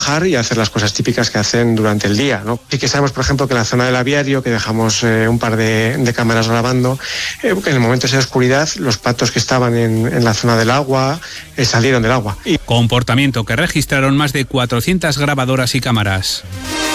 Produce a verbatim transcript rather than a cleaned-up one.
y hacer las cosas típicas que hacen durante el día, ¿no? Sí que sabemos, por ejemplo, que en la zona del aviario, que dejamos eh, un par de, de cámaras grabando, eh, en el momento de oscuridad, los patos que estaban en, en la zona del agua eh, salieron del agua. Y... Comportamiento que registraron más de cuatrocientas grabadoras y cámaras.